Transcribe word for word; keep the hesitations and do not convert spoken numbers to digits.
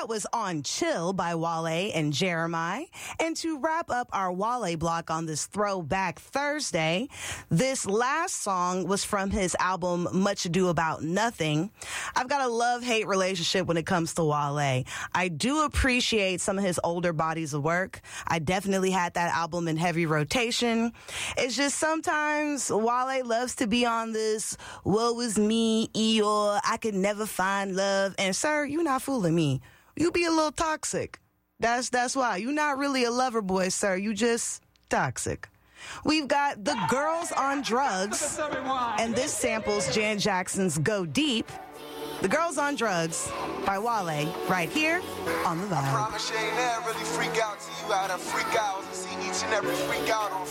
That was On Chill by Wale and Jeremiah. And to wrap up our Wale block on this Throwback Thursday, this last song was from his album Much Ado About Nothing. I've got a love-hate relationship when it comes to Wale. I do appreciate some of his older bodies of work. I definitely had that album in heavy rotation. It's just sometimes Wale loves to be on this woe is me, Eeyore, I could never find love. And sir, you're not fooling me. You be a little toxic. That's that's why. You're not really a lover boy, sir. You just toxic. We've got The Girls on Drugs, and this samples Jan Jackson's Go Deep. The Girls on Drugs by Wale, right here on The Vibe. I promise you ain't never really freak out till you out and freak out and see each and every freak out on